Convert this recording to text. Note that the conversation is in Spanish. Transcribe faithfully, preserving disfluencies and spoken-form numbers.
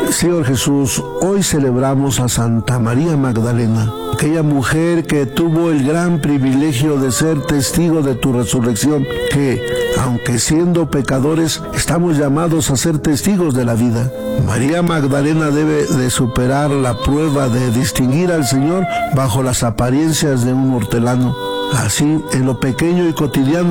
Señor Jesús, hoy celebramos a Santa María Magdalena, aquella mujer que tuvo el gran privilegio de ser testigo de tu resurrección, que, aunque siendo pecadores, estamos llamados a ser testigos de la vida. María Magdalena debe de superar la prueba de distinguir al Señor bajo las apariencias de un hortelano. Así, en lo pequeño y cotidiano,